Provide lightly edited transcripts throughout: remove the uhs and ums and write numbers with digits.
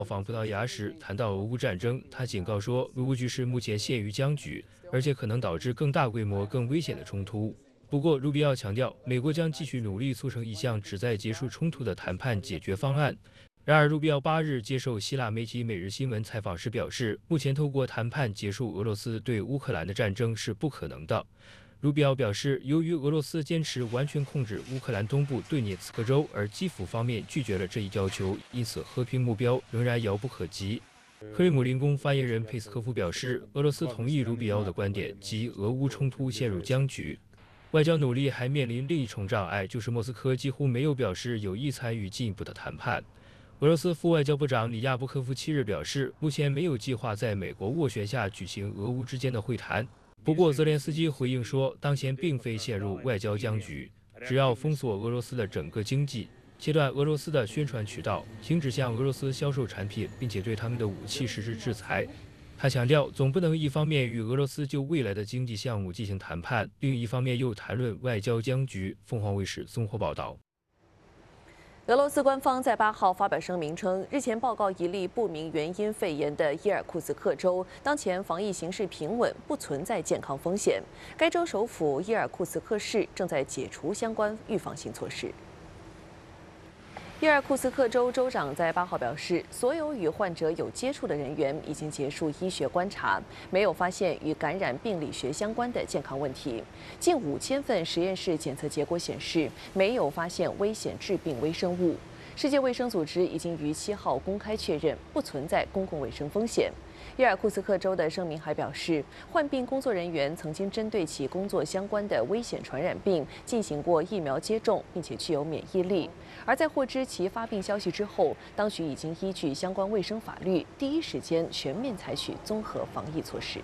访葡萄牙时谈到俄乌战争，他警告说，俄乌局势目前陷于僵局，而且可能导致更大规模、更危险的冲突。不过，卢比奥强调，美国将继续努力促成一项旨在结束冲突的谈判解决方案。然而，卢比奥8日接受希腊媒体《每日新闻》采访时表示，目前透过谈判结束俄罗斯对乌克兰的战争是不可能的。卢比奥表示，由于俄罗斯坚持完全控制乌克兰东部顿涅茨克州，而基辅方面拒绝了这一要求，因此和平目标仍然遥不可及。克里姆林宫发言人佩斯科夫表示，俄罗斯同意卢比奥的观点，即俄乌冲突陷入僵局。外交努力还面临另一重障碍，就是莫斯科几乎没有表示有意参与进一步的谈判。俄罗斯副外交部长里亚布科夫7日表示，目前没有计划在美国斡旋下举行俄乌之间的会谈。不过，泽连斯基回应说，当前并非陷入外交僵局，只要封锁俄罗斯的整个经济，切断俄罗斯的宣传渠道，停止向俄罗斯销售产品，并且对他们的武器实施制裁。他强调，总不能一方面与俄罗斯就未来的经济项目进行谈判，另一方面又谈论外交僵局。凤凰卫视综合报道。 俄罗斯官方在8号发表声明称，日前报告一例不明原因肺炎的伊尔库茨克州，当前防疫形势平稳，不存在健康风险。该州首府伊尔库茨克市正在解除相关预防性措施。伊尔库茨克州州长在8号表示，所有与患者有接触的人员已经结束医学观察，没有发现与感染病理学相关的健康问题。近5000份实验室检测结果显示，没有发现危险致病微生物。世界卫生组织已经于7号公开确认，不存在公共卫生风险。伊尔库茨克州的声明还表示，患病工作人员曾经针对其工作相关的危险传染病进行过疫苗接种，并且具有免疫力。而在获知其发病消息之后，当局已经依据相关卫生法律，第一时间全面采取综合防疫措施。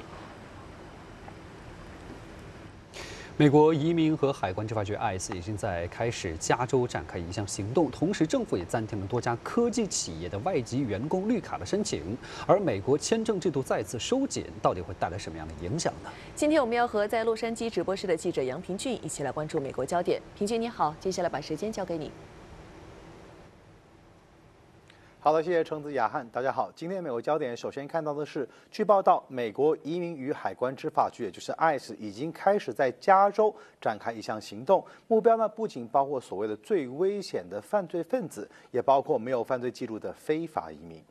美国移民和海关执法局 ICE 已经在开始加州展开一项行动，同时政府也暂停了多家科技企业的外籍员工绿卡的申请。而美国签证制度再次收紧，到底会带来什么样的影响呢？ 今天我们要和在洛杉矶直播室的记者杨平俊一起来关注美国焦点。平俊你好，接下来把时间交给你。 好的，谢谢橙子雅翰。大家好，今天美国焦点首先看到的是，据报道，美国移民与海关执法局，也就是 ICE， 已经开始在加州展开一项行动，目标呢不仅包括所谓的最危险的犯罪分子，也包括没有犯罪记录的非法移民。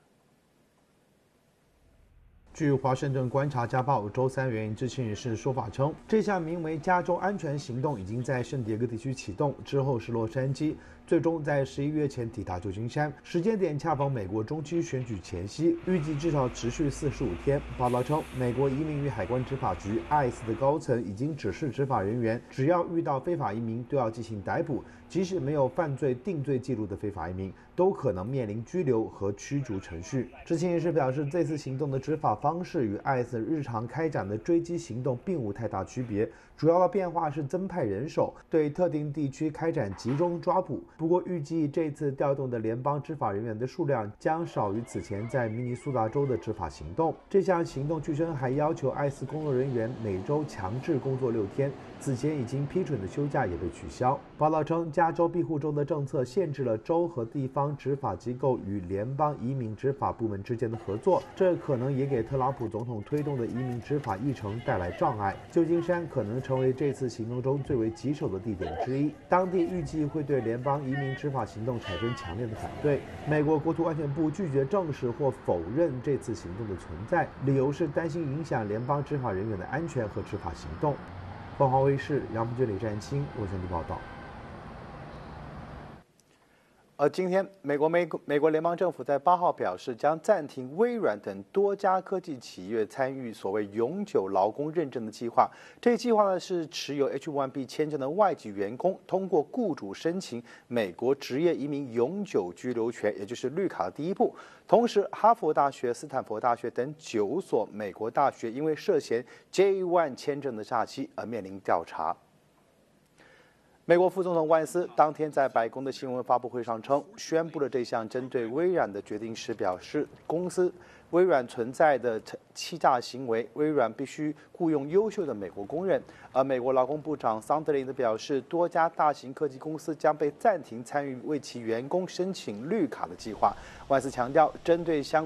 据华盛顿观察家报周3援引知情人士说法称，这项名为“加州安全行动”已经在圣迭戈地区启动，之后是洛杉矶，最终在11月前抵达旧金山，时间点恰逢美国中期选举前夕，预计至少持续45天。报道称，美国移民与海关执法局 ICE 的高层已经指示执法人员，只要遇到非法移民都要进行逮捕，即使没有犯罪定罪记录的非法移民，都可能面临拘留和驱逐程序。知情人士表示，这次行动的执法方式与 ICE 日常开展的追击行动并无太大区别，主要的变化是增派人手，对特定地区开展集中抓捕。不过，预计这次调动的联邦执法人员的数量将少于此前在明尼苏达州的执法行动。这项行动据称还要求 ICE 工作人员每周强制工作6天，此前已经批准的休假也被取消。报道称，加州庇护州的政策限制了州和地方执法机构与联邦移民执法部门之间的合作，这可能也给特朗普总统推动的移民执法议程带来障碍。旧金山可能成为这次行动中最为棘手的地点之一，当地预计会对联邦移民执法行动产生强烈的反对。美国国土安全部拒绝证实或否认这次行动的存在，理由是担心影响联邦执法人员的安全和执法行动。凤凰卫视杨平军、李占清洛杉矶报道。今天，美国联邦政府在8号表示，将暂停微软等多家科技企业参与所谓永久劳工认证的计划。这一计划呢是持有 H-1B 签证的外籍员工通过雇主申请美国职业移民永久居留权，也就是绿卡的第一步。同时，哈佛大学、斯坦福大学等9所美国大学因为涉嫌 J-1 签证的诈欺而面临调查。 美国副总统万斯当天在白宫的新闻发布会上称，宣布了这项针对微软的决定时表示，公司微软存在的欺诈行为，微软必须雇佣优秀的美国工人。而美国劳工部长桑德林则表示，多家大型科技公司将被暂停参与为其员工申请绿卡的计划。万斯强调，针对相